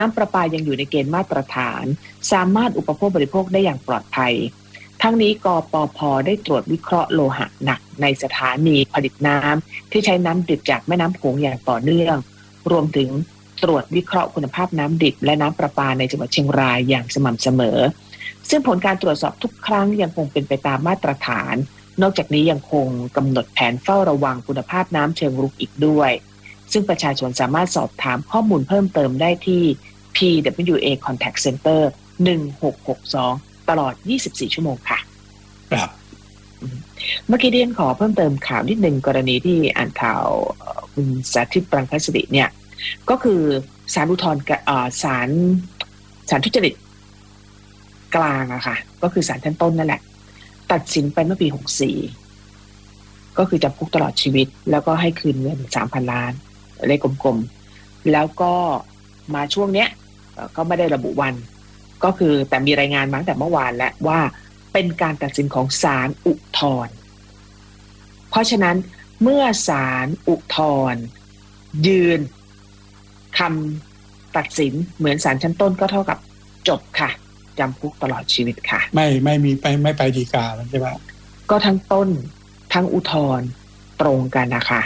ำประปายังอยู่ในเกณฑ์มาตรฐานสามารถอุปโภคบริโภคได้อย่างปลอดภัยทั้งนี้กปภ.ได้ตรวจวิเคราะห์โลหะหนักในสถานีผลิตน้ำที่ใช้น้ำดิบจากแม่น้ำโขงอย่างต่อเนื่องรวมถึงตรวจวิเคราะห์คุณภาพน้ำดิบและน้ำประปาในจังหวัดเชียงรายอย่างสม่ำเสมอซึ่งผลการตรวจสอบทุกครั้งยังคงเป็นไปตามมาตรฐานนอกจากนี้ยังคงกำหนดแผนเฝ้าระวังคุณภาพน้ำเชิงรุกอีกด้วยซึ่งประชาชนสามารถสอบถามข้อมูลเพิ่มเติมได้ที่ PWA Contact Center 1662ตลอด24ชั่วโมงค่ะครับเมื่อกี้เรียนขอเพิ่มเติมข่าวนิดนึงกรณีที่อ่านข่าวคุณสาธิตปรังคสิริเนี่ยก็คือศาลอุทธรณ์ศาลทุจริตกลางอะค่ะก็คือศาลชั้นต้นนั่นแหละตัดสินไปเมื่อปี64ก็คือจำคุกตลอดชีวิตแล้วก็ให้คืนเงิน 3,000 ล้านเลขกลมๆแล้วก็มาช่วงเนี้ยก็ไม่ได้ระบุวันก็คือแต่มีรายงานมาตั้งแต่เมื่อวานแล้วว่าเป็นการตัดสินของศาลอุทธรณ์เพราะฉะนั้นเมื่อศาลอุทธรณ์ยืนคำตัดสินเหมือนศาลชั้นต้นก็เท่ากับจบค่ะจำคุกตลอดชีวิตค่ะไม่ไปฎีกาใช่ไหมก็ทั้งต้นทั้งอุทธรณ์ตรงกันนะคะ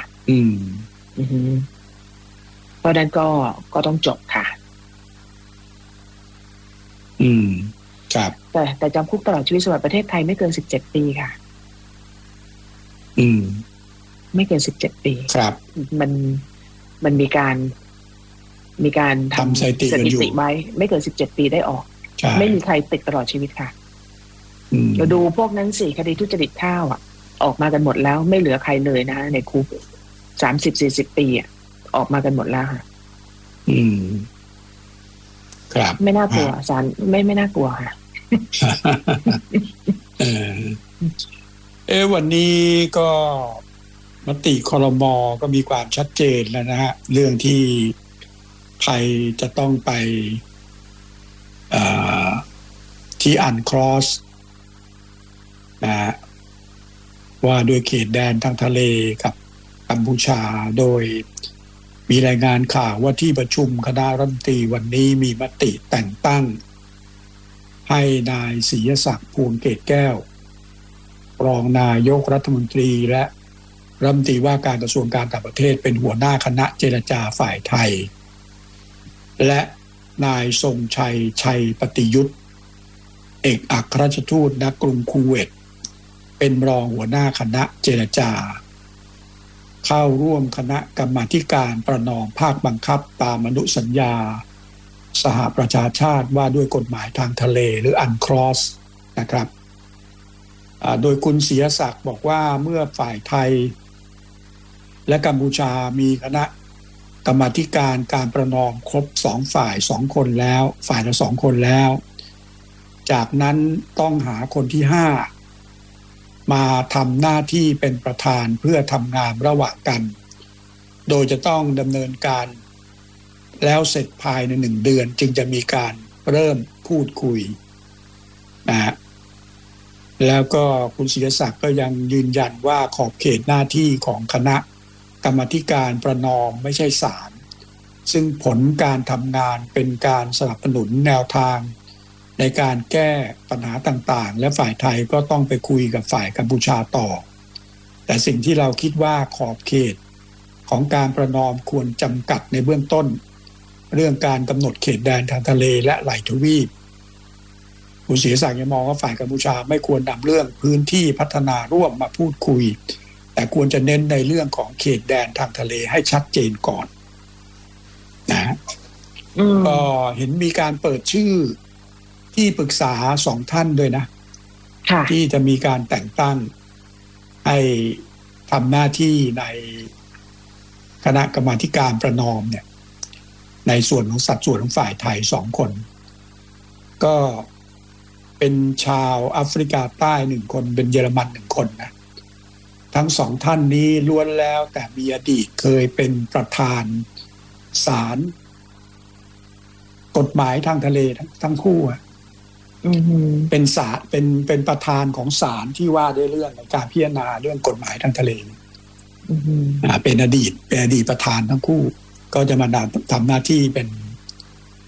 เพราะนั้นก็ต้องจบค่ะครับแต่จำคุกตลอดชีวิตสำหรับประเทศไทยไม่เกิน17 ปีค่ะไม่เกิน17 ปีครับมันมีการทำสถิติไว้ไม่เกิน17 ปีได้ออกไม่มีใครติดตลอดชีวิตค่ะเราดูพวกนั้นสิคดีทุจริตข้าวอ่ะออกมากันหมดแล้วไม่เหลือใครเลยนะในคุก30-40 ปีอ่ะออกมากันหมดแล้วค่ะครับไม่น่ากลัวศาลไม่น่ากลัวค่ะวันนี้ก็มติครม.ก็มีความชัดเจนแล้วนะฮะเรื่องที่ไทยจะต้องไปที่อันครอสนะว่าด้วยเขตแดนทางทะเลกับกัมพูชาโดยมีรายงานข่าวว่าที่ประชุมคณะรัฐมนตรีวันนี้มีมติแต่งตั้งให้นายศรีศักดิ์ ภูลเกตแก้วรองนายกรัฐมนตรีและรัฐมนตรีว่าการกระทรวงการต่างประเทศเป็นหัวหน้าคณะเจรจาฝ่ายไทยและนายทรงชัยชัยปฏิยุทธเอกอัครราชทูตณกรุงคูเวตเป็นรองหัวหน้าคณะเจรจาเข้าร่วมคณะกรรมาธิการประนอมภาคบังคับตามอนุสัญญาสหประชาชาติว่าด้วยกฎหมายทางทะเลหรืออันครอสนะครับโดยคุณศรีศักดิ์บอกว่าเมื่อฝ่ายไทยและกัมพูชามีคณะกรรมาธิการการประนอมครบ2 ฝ่าย2 คนแล้วฝ่ายละ2 คนแล้วจากนั้นต้องหาคนที่5มาทำหน้าที่เป็นประธานเพื่อทำงานระหว่างกันโดยจะต้องดำเนินการแล้วเสร็จภายใน1 เดือนจึงจะมีการเริ่มพูดคุยนะแล้วก็คุณศิรศักดิ์ก็ยังยืนยันว่าขอบเขตหน้าที่ของคณะกรรมาธิการประนอมไม่ใช่ศาลซึ่งผลการทำงานเป็นการสนับสนุนแนวทางในการแก้ปัญหาต่างๆและฝ่ายไทยก็ต้องไปคุยกับฝ่ายกัมพูชาต่อแต่สิ่งที่เราคิดว่าขอบเขตของการประนอมควรจำกัดในเบื้องต้นเรื่องการกำหนดเขตแดนทางทะเลและไหล่ทวีปคุณศรีศักดิ์ยังมองว่าฝ่ายกัมพูชาไม่ควรนำเรื่องพื้นที่พัฒนาร่วมมาพูดคุยแต่ควรจะเน้นในเรื่องของเขตแดนทางทะเลให้ชัดเจนก่อนนะก็เห็นมีการเปิดชื่อที่ปรึกษา2 ท่านด้วยนะที่จะมีการแต่งตั้งให้ทำหน้าที่ในคณะกรรมาธิการประนอมเนี่ยในส่วนของสัดส่วนของฝ่ายไทย2 คนก็เป็นชาวแอฟริกาใต้1 คนเป็นเยอรมัน1 คนนะทั้ง2 ท่านนี้ล้วนแล้วแต่มีอดีตเคยเป็นประธานศาลกฎหมายทางทะเลทั้งคู่เป็นศาลเป็นประธานของศาลที่ว่าด้วยเรื่องในการพิจารณาเรื่องกฎหมายทางทะเลเป็นอดีตประธานทั้งคู่ก็จะมาทำหน้าที่เป็น